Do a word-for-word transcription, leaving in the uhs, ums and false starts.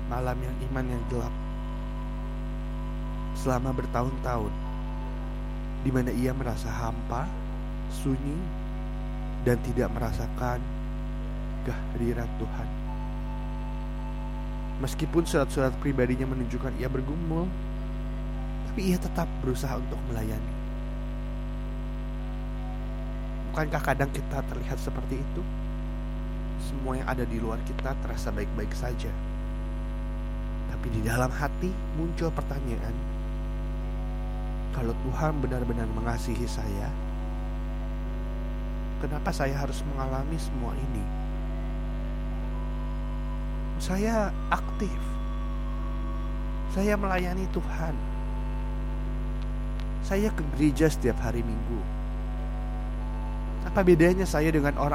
malam yang iman yang gelap selama bertahun-tahun, di mana ia merasa hampa, sunyi, dan tidak merasakan kehadiran Tuhan. Meskipun surat-surat pribadinya menunjukkan ia bergumul, tapi ia tetap berusaha untuk melayani. Bukankah kadang kita terlihat seperti itu? Semua yang ada di luar kita terasa baik-baik saja, tapi di dalam hati muncul pertanyaan, kalau Tuhan benar-benar mengasihi saya, kenapa saya harus mengalami semua ini? Saya aktif, saya melayani Tuhan, saya ke gereja setiap hari Minggu. Apa bedanya saya dengan orang